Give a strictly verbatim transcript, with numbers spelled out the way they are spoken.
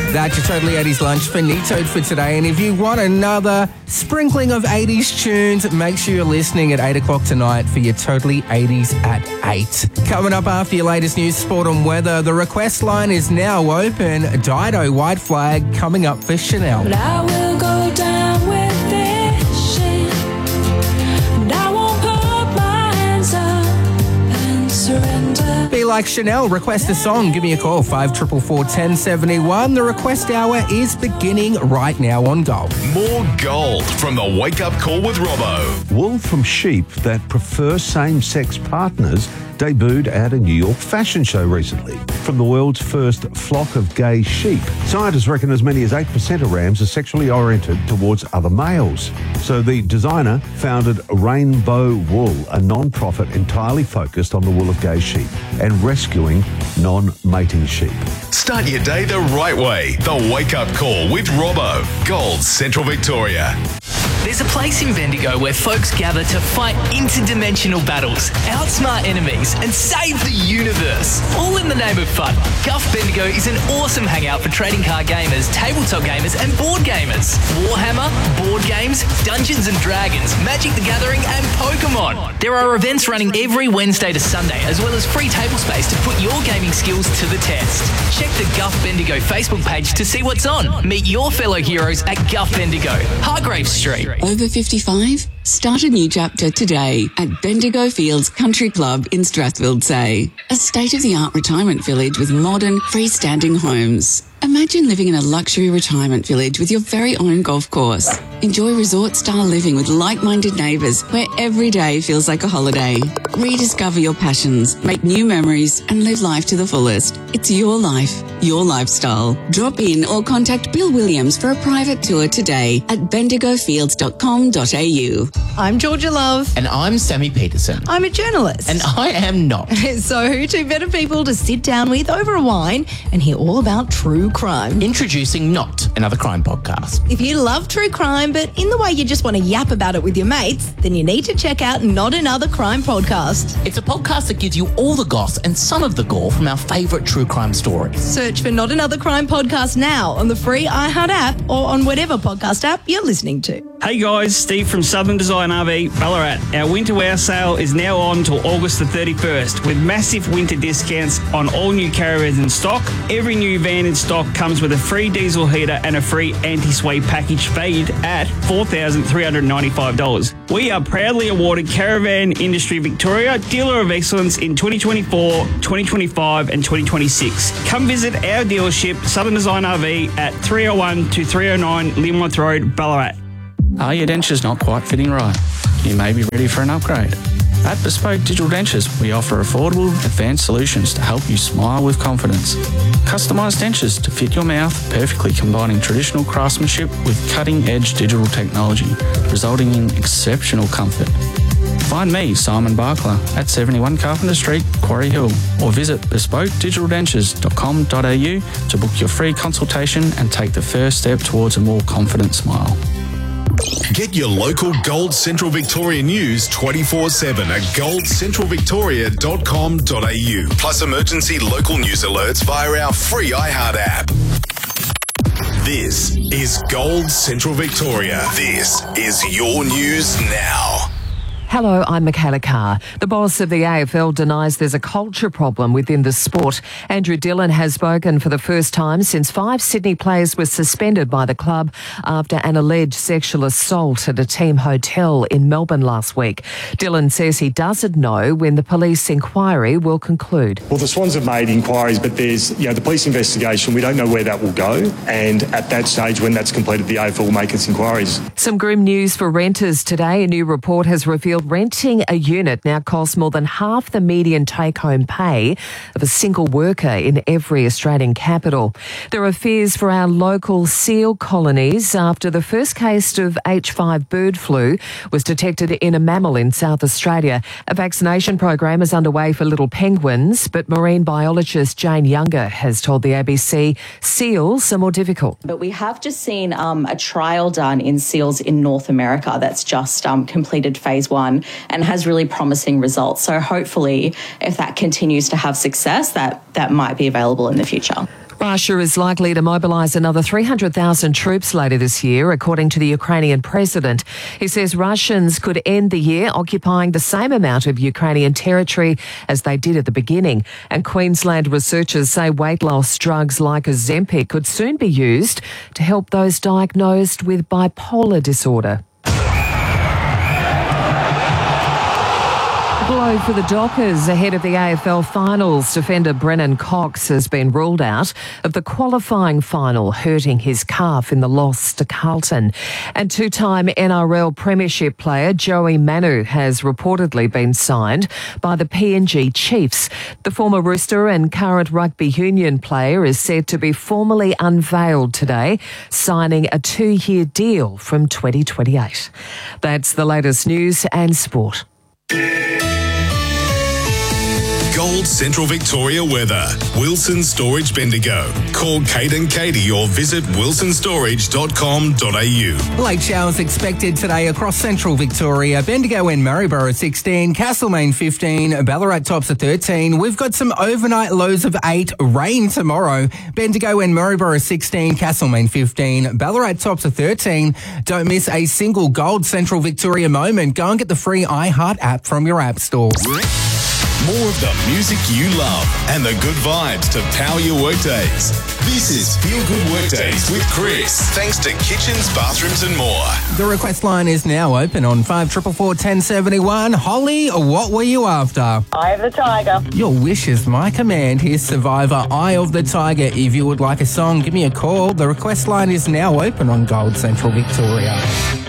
That's your Totally eighties lunch for Nitoed for today. And if you want another sprinkling of eighties tunes, make sure you're listening at eight o'clock tonight for your Totally eighties at eight. Coming up after your latest news, sport and weather, the request line is now open. Dido White Flag coming up for Chanel. But I will go down with this shit, and I won't put my hands up and surrender. Be like Chanel, request a song. Give me a call, five four four, one oh seven one. The request hour is beginning right now on Gold. More Gold from the Wake Up Call with Robbo. Wool from sheep that prefer same-sex partners debuted at a New York fashion show recently. From the world's first flock of gay sheep, scientists reckon as many as eight percent of rams are sexually oriented towards other males. So the designer founded Rainbow Wool, a non-profit entirely focused on the wool of gay sheep and rescuing non-mating sheep. Start your day the right way. The Wake Up Call with Robbo. Gold Central Victoria. There's a place in Bendigo where folks gather to fight interdimensional battles, outsmart enemies, and save the universe. All in the name of fun. Guff Bendigo is an awesome hangout for trading card gamers, tabletop gamers, and board gamers. Warhammer, board games, Dungeons and Dragons, Magic the Gathering, and Pokemon. There are events running every Wednesday to Sunday, as well as free table space to put your gaming skills to the test. Check the Guff Bendigo Facebook page to see what's on. Meet your fellow heroes at Guff Bendigo, Hargrave Street. Over fifty-five? Start a new chapter today at Bendigo Fields Country Club in Strathfield Say. A state-of-the-art retirement village with modern, freestanding homes. Imagine living in a luxury retirement village with your very own golf course. Enjoy resort-style living with like-minded neighbours where every day feels like a holiday. Rediscover your passions, make new memories and live life to the fullest. It's your life, your lifestyle. Drop in or contact Bill Williams for a private tour today at bendigo fields dot com dot a u. I'm Georgia Love. And I'm Sammy Peterson. I'm a journalist. And I am not. So who two better people to sit down with over a wine and hear all about true crime? Introducing Not, another crime podcast. If you love true crime, but in the way you just want to yap about it with your mates, then you need to check out Not Another Crime Podcast. It's a podcast that gives you all the goss and some of the gore from our favourite true crime stories. Search for Not Another Crime Podcast now on the free iHeart app or on whatever podcast app you're listening to. Hey guys, Steve from Southern Design R V, Ballarat. Our winter wear sale is now on till August the thirty-first with massive winter discounts on all new caravans in stock. Every new van in stock comes with a free diesel heater and a free anti-sway package valued at four thousand three hundred ninety-five dollars. We are proudly awarded Caravan Industry Victoria Dealer of Excellence in twenty twenty-four, twenty twenty-five and twenty twenty-six. Come visit our dealership, Southern Design R V at three oh one to three oh nine Linworth Road, Ballarat. Are your dentures not quite fitting right? You may be ready for an upgrade. At Bespoke Digital Dentures, we offer affordable, advanced solutions to help you smile with confidence. Customised dentures to fit your mouth, perfectly combining traditional craftsmanship with cutting-edge digital technology, resulting in exceptional comfort. Find me, Simon Barkler, at seventy-one Carpenter Street, Quarry Hill, or visit bespoke digital dentures dot com dot a u to book your free consultation and take the first step towards a more confident smile. Get your local Gold Central Victoria news twenty-four seven at gold central victoria dot com dot a u. Plus emergency local news alerts via our free iHeart app. This is Gold Central Victoria. This is your news now. Hello, I'm Michaela Carr. The boss of the A F L denies there's a culture problem within the sport. Andrew Dillon has spoken for the first time since five Sydney players were suspended by the club after an alleged sexual assault at a team hotel in Melbourne last week. Dillon says he doesn't know when the police inquiry will conclude. Well, the Swans have made inquiries, but there's, you know, the police investigation. We don't know where that will go. And at that stage, when that's completed, the A F L will make its inquiries. Some grim news for renters today. A new report has revealed renting a unit now costs more than half the median take-home pay of a single worker in every Australian capital. There are fears for our local seal colonies after the first case of H five bird flu was detected in a mammal in South Australia. A vaccination program is underway for little penguins, but marine biologist Jane Younger has told the A B C seals are more difficult. But we have just seen um, a trial done in seals in North America that's just um, completed phase one and has really promising results. So hopefully, if that continues to have success, that, that might be available in the future. Russia is likely to mobilise another three hundred thousand troops later this year, according to the Ukrainian president. He says Russians could end the year occupying the same amount of Ukrainian territory as they did at the beginning. And Queensland researchers say weight loss drugs like Ozempic could soon be used to help those diagnosed with bipolar disorder. Blow for the Dockers ahead of the A F L finals. Defender Brennan Cox has been ruled out of the qualifying final, hurting his calf in the loss to Carlton. And two-time N R L Premiership player Joey Manu has reportedly been signed by the P N G Chiefs. The former Rooster and current rugby union player is said to be formally unveiled today, signing a two-year deal from twenty twenty-eight. That's the latest news and sport. Gold Central Victoria weather. Wilson Storage Bendigo. Call Kate and Katie or visit wilson storage dot com dot a u. Late showers expected today across Central Victoria. Bendigo and Maryborough sixteen, Castlemaine fifteen, Ballarat tops at thirteen. We've got some overnight lows of eight, rain tomorrow. Bendigo and Maryborough sixteen, Castlemaine fifteen, Ballarat tops at thirteen. Don't miss a single Gold Central Victoria moment. Go and get the free iHeart app from your app store. More of the music you love and the good vibes to power your workdays. This is Feel Good Workdays with Chris. Thanks to Kitchens, Bathrooms and more. The request line is now open on five four four, one oh seven one. Holly, what were you after? Eye of the Tiger. Your wish is my command. Here's Survivor, Eye of the Tiger. If you would like a song, give me a call. The request line is now open on Gold Central Victoria.